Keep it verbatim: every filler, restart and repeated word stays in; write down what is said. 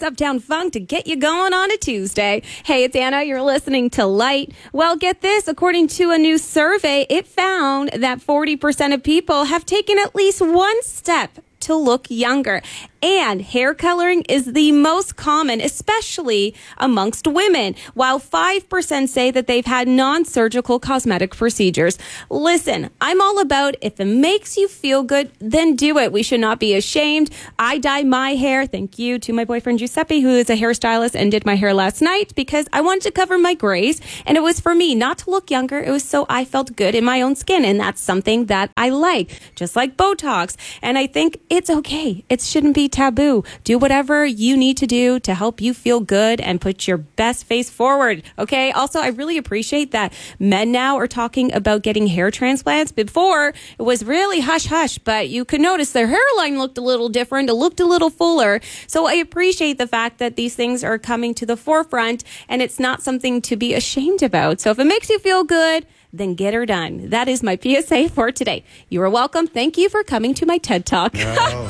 Uptown Funk to get you going on a Tuesday. Hey, it's Anna. You're listening to Light. Well, get this. According to a new survey, it found that forty percent of people have taken at least one step to look younger. And hair coloring is the most common, especially amongst women, while five percent say that they've had non-surgical cosmetic procedures. Listen, I'm all about if it makes you feel good, then do it. We should not be ashamed. I dye my hair. Thank you to my boyfriend Giuseppe, who is a hairstylist and did my hair last night because I wanted to cover my grays. And it was for me not to look younger. It was so I felt good in my own skin. And that's something that I like, just like Botox. And I think it's okay. It shouldn't be taboo. Do whatever you need to do to help you feel good and put your best face forward. Okay. Also, I really appreciate that men now are talking about getting hair transplants. Before, it was really hush hush, but you could notice their hairline looked a little different. It looked a little fuller. So I appreciate the fact that these things are coming to the forefront and it's not something to be ashamed about. So if it makes you feel good, then get her done. That is my P S A for today. You are welcome. Thank you for coming to my TED Talk. No.